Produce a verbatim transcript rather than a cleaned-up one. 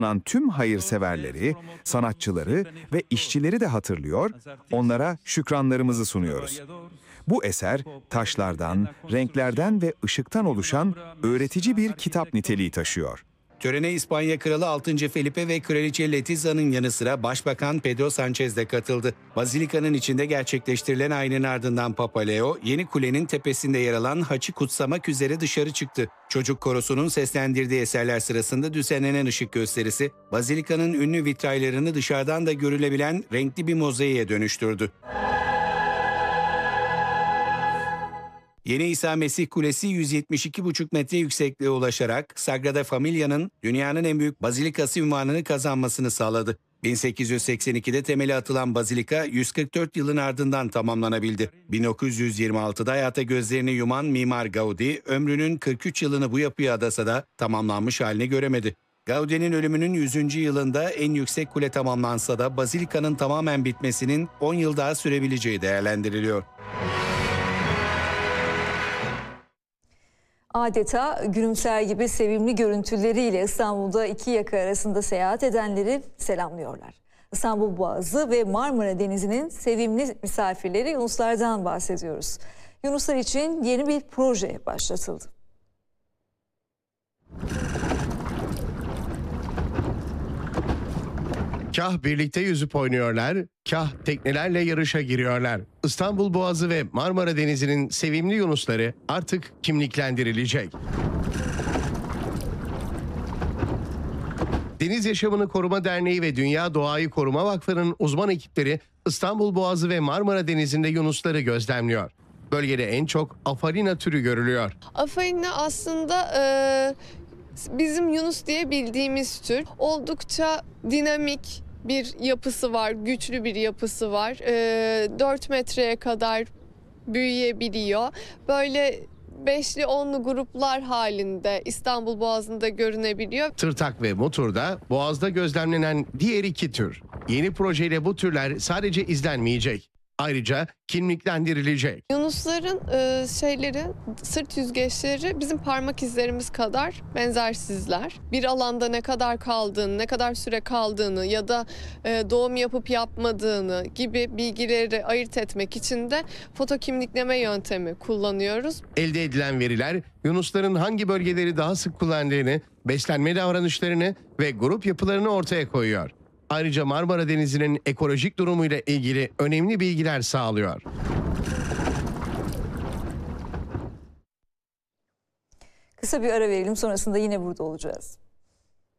tüm hayırseverleri, sanatçıları ve işçileri de hatırlıyor, onlara şükranlarımızı sunuyoruz. Bu eser taşlardan, renklerden ve ışıktan oluşan öğretici bir kitap niteliği taşıyor. Törene İspanya Kralı altıncı Felipe ve Kraliçe Letiza'nın yanı sıra Başbakan Pedro Sánchez de katıldı. Bazilikanın içinde gerçekleştirilen ayinin ardından Papa Leo, yeni kulenin tepesinde yer alan haçı kutsamak üzere dışarı çıktı. Çocuk korosunun seslendirdiği eserler sırasında düzenlenen ışık gösterisi, Bazilikanın ünlü vitraylarını dışarıdan da görülebilen renkli bir mozaiğe dönüştürdü. Yeni İsa Mesih Kulesi yüz yetmiş iki buçuk metre yüksekliğe ulaşarak Sagrada Familia'nın dünyanın en büyük bazilikası unvanını kazanmasını sağladı. bin sekiz yüz seksen ikide temeli atılan bazilika yüz kırk dört yılın ardından tamamlanabildi. bin dokuz yüz yirmi altıda hayata gözlerini yuman mimar Gaudi, ömrünün kırk üç yılını bu yapıya adasa da tamamlanmış halini göremedi. Gaudi'nin ölümünün yüzüncü yılında en yüksek kule tamamlansa da bazilikanın tamamen bitmesinin on yıl daha sürebileceği değerlendiriliyor. Adeta gülümser gibi sevimli görüntüleriyle İstanbul'da iki yaka arasında seyahat edenleri selamlıyorlar. İstanbul Boğazı ve Marmara Denizi'nin sevimli misafirleri Yunuslardan bahsediyoruz. Yunuslar için yeni bir proje başlatıldı. Kah birlikte yüzüp oynuyorlar, kah teknelerle yarışa giriyorlar. İstanbul Boğazı ve Marmara Denizi'nin sevimli yunusları artık kimliklendirilecek. Deniz Yaşamını Koruma Derneği ve Dünya Doğayı Koruma Vakfı'nın uzman ekipleri İstanbul Boğazı ve Marmara Denizi'nde yunusları gözlemliyor. Bölgede en çok Afarina türü görülüyor. Afarina aslında e, bizim yunus diye bildiğimiz tür. Oldukça dinamik bir yapısı var, güçlü bir yapısı var. E, dört metreye kadar büyüyebiliyor. Böyle beşli onlu gruplar halinde İstanbul Boğazı'nda görünebiliyor. Tırtak ve muturda Boğaz'da gözlemlenen diğer iki tür. Yeni projeyle bu türler sadece izlenmeyecek. Ayrıca kimliklendirilecek. Yunusların e, şeyleri, sırt yüzgeçleri bizim parmak izlerimiz kadar benzersizler. Bir alanda ne kadar kaldığını, ne kadar süre kaldığını ya da e, doğum yapıp yapmadığını gibi bilgileri ayırt etmek için de foto kimlikleme yöntemi kullanıyoruz. Elde edilen veriler yunusların hangi bölgeleri daha sık kullandığını, beslenme davranışlarını ve grup yapılarını ortaya koyuyor. Ayrıca Marmara Denizi'nin ekolojik durumuyla ilgili önemli bilgiler sağlıyor. Kısa bir ara verelim, sonrasında yine burada olacağız.